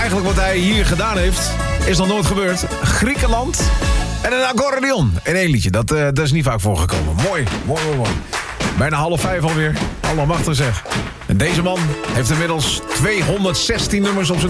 Eigenlijk wat hij hier gedaan heeft, is nog nooit gebeurd. Griekenland en een accordeon in één liedje. Dat is niet vaak voorgekomen. Mooi. Bijna 4:30 alweer. Allemachtig zeg. En deze man heeft inmiddels 216 nummers op zijn